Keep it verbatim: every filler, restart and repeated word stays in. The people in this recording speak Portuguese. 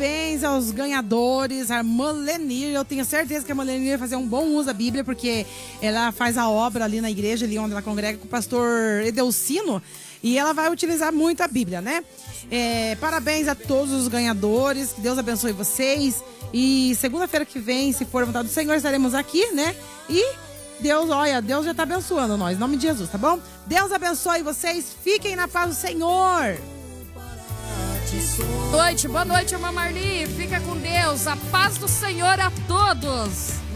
parabéns aos ganhadores, a Molenir. Eu tenho certeza que a Molenir vai fazer um bom uso da Bíblia, porque ela faz a obra ali na igreja, ali onde ela congrega com o pastor Edelcino, e ela vai utilizar muito a Bíblia, né? É, parabéns a todos os ganhadores, que Deus abençoe vocês. E segunda-feira que vem, se for a vontade do Senhor, estaremos aqui, né? E Deus, olha, Deus já tá abençoando nós, em nome de Jesus, tá bom? Deus abençoe vocês, fiquem na paz do Senhor. Boa noite, boa noite, irmã Marli. Fica com Deus, a paz do Senhor a todos.